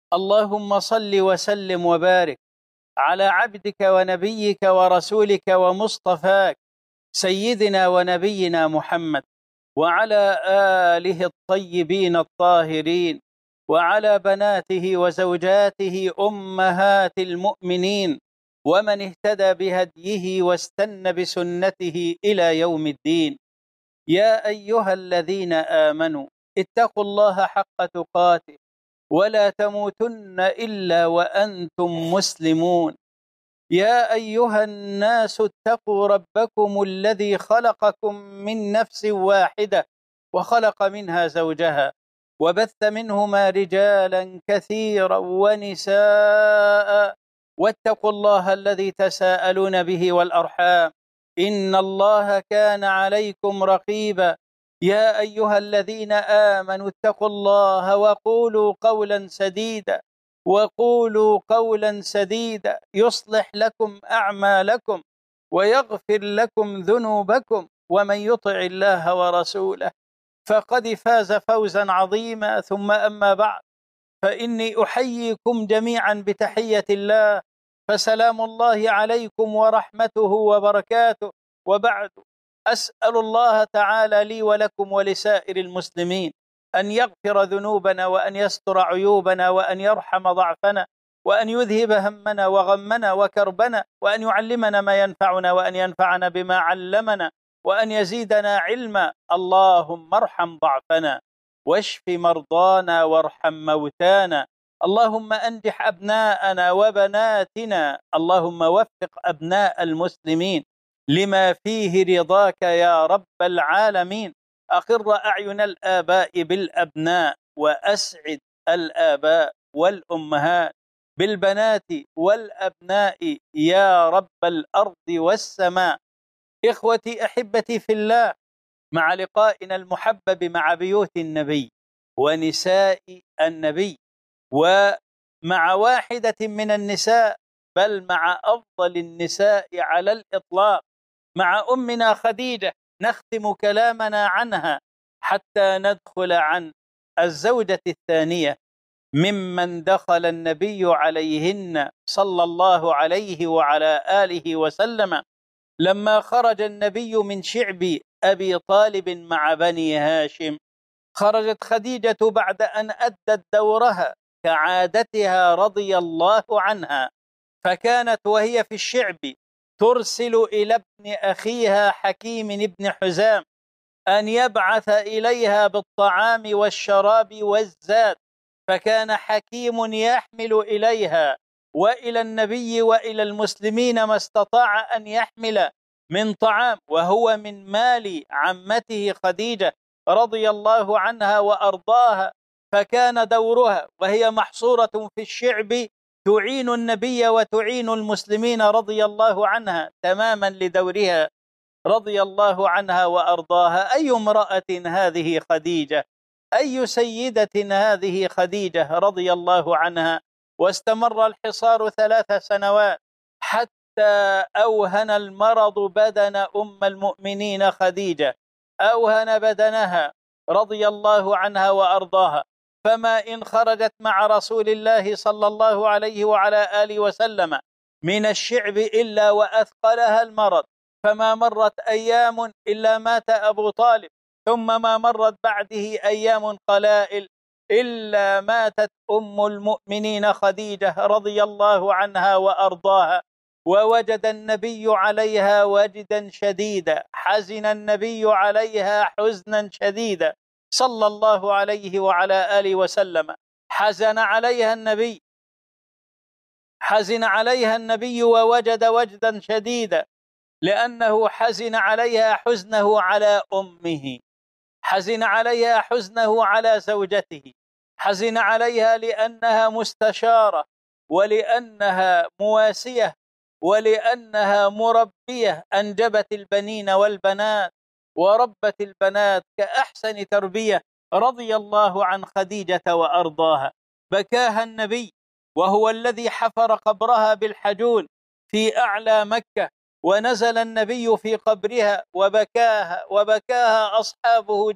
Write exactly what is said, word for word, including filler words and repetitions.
اللهم صل وسلم وبارك على عبدك ونبيك ورسولك ومصطفاك سيدنا ونبينا محمد، وعلى آله الطيبين الطاهرين، وعلى بناته وزوجاته أمهات المؤمنين، ومن اهتدى بهديه واستنى بسنته إلى يوم الدين. يا أيها الذين آمنوا اتقوا الله حق تقاته ولا تموتن إلا وأنتم مسلمون. يا أيها الناس اتقوا ربكم الذي خلقكم من نفس واحدة وخلق منها زوجها وبث منهما رجالا كثيرا ونساء، واتقوا الله الذي تساءلون به والأرحام إن الله كان عليكم رقيبا. يا أيها الذين آمنوا اتقوا الله وقولوا قولا سديدا وقولوا قولا سديدا يصلح لكم أعمالكم ويغفر لكم ذنوبكم، ومن يطع الله ورسوله فقد فاز فوزا عظيما. ثم أما بعد، فإني أحييكم جميعا بتحية الله، فسلام الله عليكم ورحمته وبركاته. وبعد، أسأل الله تعالى لي ولكم ولسائر المسلمين أن يغفر ذنوبنا وأن يستر عيوبنا وأن يرحم ضعفنا وأن يذهب همنا وغمنا وكربنا وأن يعلمنا ما ينفعنا وأن ينفعنا بما علمنا وأن يزيدنا علما. اللهم ارحم ضعفنا واشف مرضانا وارحم موتانا. اللهم أنجح أبناءنا وبناتنا. اللهم وفق أبناء المسلمين لما فيه رضاك يا رب العالمين. أقر أعين الآباء بالأبناء وأسعد الآباء والأمهات بالبنات والأبناء يا رب الأرض والسماء. إخوتي أحبتي في الله، مع لقائنا المحبب مع بيوت النبي ونساء النبي، ومع واحدة من النساء، بل مع أفضل النساء على الإطلاق، مع أمنا خديجة، نختم كلامنا عنها حتى ندخل عن الزوجة الثانية ممن دخل النبي عليهن صلى الله عليه وعلى آله وسلم لما خرج النبي من شعب أبي طالب مع بني هاشم. خرجت خديجة بعد أن أدت دورها كعادتها رضي الله عنها، فكانت وهي في الشعب ترسل إلى ابن أخيها حكيم بن حزام أن يبعث إليها بالطعام والشراب والزاد، فكان حكيم يحمل إليها وإلى النبي وإلى المسلمين ما استطاع أن يحمل من طعام، وهو من مال عمته خديجة رضي الله عنها وأرضاها. فكان دورها وهي محصورة في الشعب تعين النبي وتعين المسلمين رضي الله عنها تماما لدورها رضي الله عنها وأرضاها. أي امرأة هذه خديجة، أي سيدة هذه خديجة رضي الله عنها. واستمر الحصار ثلاث سنوات حتى أوهن المرض بدن أم المؤمنين خديجة، أوهن بدنها رضي الله عنها وأرضاها، فما إن خرجت مع رسول الله صلى الله عليه وعلى آله وسلم من الشعب إلا وأثقلها المرض، فما مرت أيام إلا مات أبو طالب، ثم ما مرت بعده أيام قلائل إلا ماتت أم المؤمنين خديجة رضي الله عنها وأرضاها. ووجد النبي عليها وجدا شديدا، حزن النبي عليها حزنا شديدا صلى الله عليه وعلى آله وسلم. حزن عليها النبي حزن عليها النبي ووجد وجدا شديدا، لأنه حزن عليها حزنه على أمه، حزن عليها حزنه على زوجته، حزن عليها لأنها مستشارة ولأنها مواسية ولأنها مربية، أنجبت البنين والبنات وربت البنات كأحسن تربية رضي الله عن خديجة وأرضاها. بكاها النبي وهو الذي حفر قبرها بالحجون في أعلى مكة، ونزل النبي في قبرها وبكاها وبكاها أصحابه